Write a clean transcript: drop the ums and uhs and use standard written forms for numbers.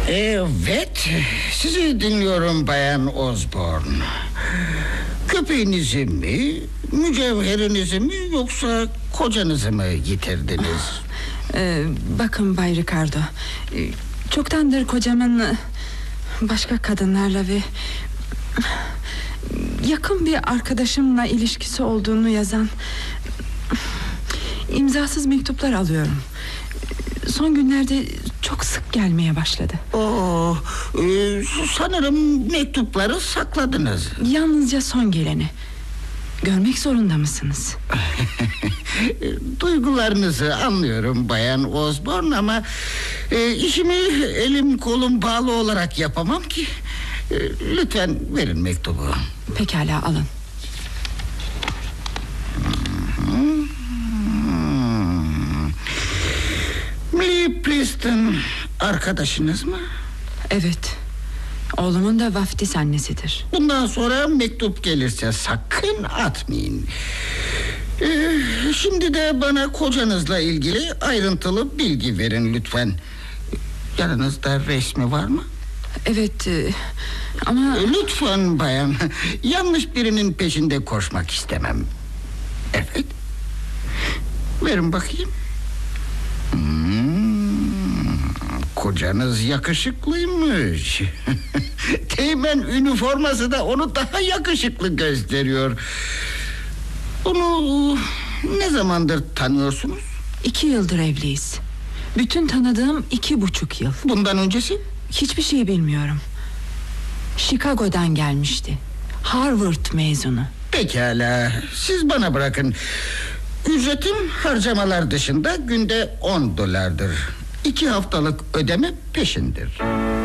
Evet, sizi dinliyorum Bayan Osborne. Köpeğinizi mi, mücevherinizi mi, yoksa kocanızı mı getirdiniz? Bakın Bay Ricardo, çoktandır kocamın başka kadınlarla ve yakın bir arkadaşımla ilişkisi olduğunu yazan imzasız mektuplar alıyorum. Son günlerde çok sık gelmeye başladı. Sanırım mektupları sakladınız. Yalnızca son geleni. Görmek zorunda mısınız? Duygularınızı anlıyorum Bayan Osborne, ama işimi elim kolum bağlı olarak yapamam ki. Lütfen verin mektubu. Pekala, alın. Millie Preston arkadaşınız mı? Evet. Oğlumun da vaftiz annesidir. Bundan sonra mektup gelirse sakın atmayın. Şimdi de bana kocanızla ilgili ayrıntılı bilgi verin lütfen. Yanınızda resmi var mı? Evet, ama... Lütfen bayan, yanlış birinin peşinde koşmak istemem. Evet. Verin bakayım. Kocanız yakışıklıymış. Teğmen üniforması da onu daha yakışıklı gösteriyor. Onu ne zamandır tanıyorsunuz? 2 yıldır evliyiz. Bütün tanıdığım 2,5 yıl. Bundan öncesi? Hiçbir şey bilmiyorum. Chicago'dan gelmişti. Harvard mezunu. Pekala, siz bana bırakın. Ücretim harcamalar dışında günde $10'dır. 2 haftalık ödeme peşindir.